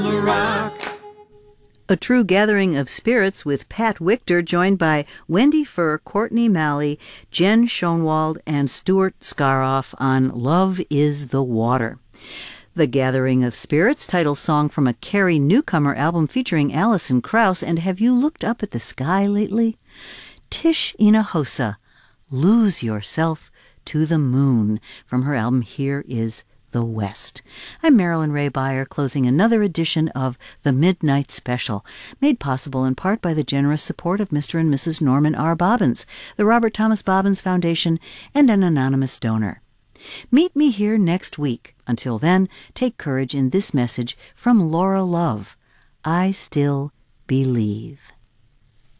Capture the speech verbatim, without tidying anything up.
A true gathering of spirits with Pat Wichter, joined by Wendy Furr, Courtney Malley, Jen Schoenwald, and Stuart Scaroff on Love is the Water. The Gathering of Spirits, title song from a Carrie Newcomer album featuring Alison Krauss, and Have You Looked Up at the Sky Lately? Tish Hinojosa, Lose Yourself to the Moon, from her album Here Is the West. I'm Marilyn Ray Beyer, closing another edition of The Midnight Special, made possible in part by the generous support of Mister and Missus Norman R. Bobbins, the Robert Thomas Bobbins Foundation, and an anonymous donor. Meet me here next week. Until then, take courage in this message from Laura Love. I still believe.